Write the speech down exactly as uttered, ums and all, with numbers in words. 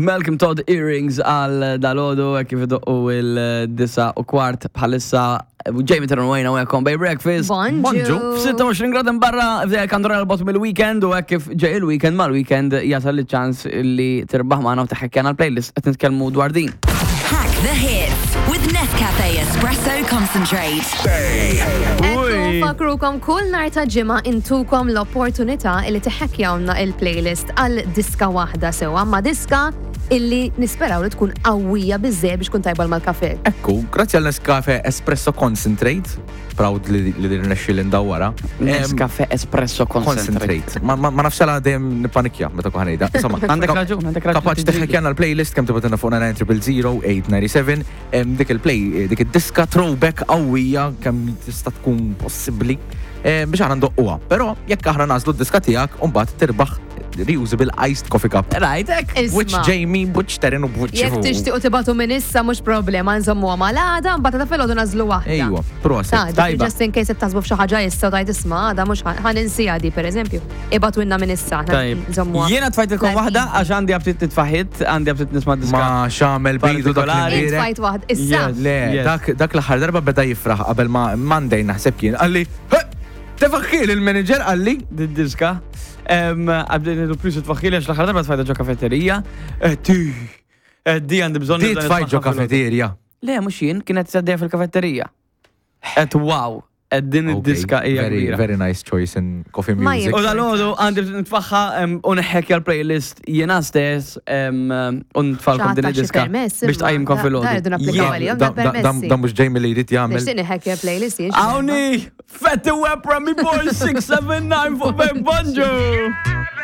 Malcolm Todd Earrings għal dal-ħodu kif idoqqu il-disa u kwart bħalissa Jamie Teron Wayne u għekkom Bay Breakfast. Bonġu. f-sitta u għoxrin grad barra kandura l-bottom il-weekend u għek kif ġej il-weekend ma l-weekend jasal li ċans li tirbaħ maħna u taħekjana l-playlist għet nitkellmu dwar din. Hack the hits with Nescafe Espresso Concentrate. Ekku fakrukom kull nar ta' ġimgħa intukom l-opportunità li tiħekkjawna il-playlist għal diska waħda sewa ma' diska illi nisperaw li tkun qawwija biżżejjed biex tkun tajba mal-kafe. Ekku, grazzi għal Nescafe Espresso Concentrate, proud li li nirnexxi li ndawwara. Nescafe Espresso Concentrate. Ma ma nafx għal dejjem nippanikja meta kont ħanejda. Insomma, Għandek raġun, għandek raġun. kapaċi teħekjana l-playlist kemm tibatina fuq nine zero zero zero eight nine seven, dik il-play, dik id-diska throwback qawwija kemm tista' tkun possibbli biex aħna ndoqquha. Però jekk aħna nażlu d-diska tiegħek u mbagħad tirbaħ reusable iced coffee cup. Rajtek? Which Jamie, which Terren u which Jekk tixtiequ tibatu minn issa mhux problema nżommu għal-għada, mbagħad ta' filgħodu nażlu waħda. Ejwa, proset. Tajba. Just in case tasbu f'xi ħaġa issa tajt isma' għada mhux ħaninsija di pereżempju. Ibatu inna minn issa nżommu. Jiena tfajtilkom waħda għax għandi abtit titfaħit, għandi abtit nisma' diska. Ma xamel bidu dak Int fajt waħda issa. Le, dak dak l-aħħar darba beda jifraħ qabel ma Monday naħseb kien. Qalli, tefaħħil il-manager qalli Did-diska. Għabdin il-plus tfaħħili għax l-aħħar darba tfajta ġo kafeterija. Ti, di għandi bżonn. Di tfajt ġo kafeterija. Le, mux jien, kienet t-saddeja fil-kafeterija. Et wow, et din id-diska hija kbira. Very nice choice in coffee music. U dal-ħodu għandi nitfaħħa u neħħekja l-playlist jiena stess u nitfalkom din id-diska biex tqajjimkom fil-ħodu. Dan mux Jamie li jrid jagħmel. Nixtieq neħħekja playlist jiex. Awni, Fetty Web Remy Boy six seven nine for Bonġu.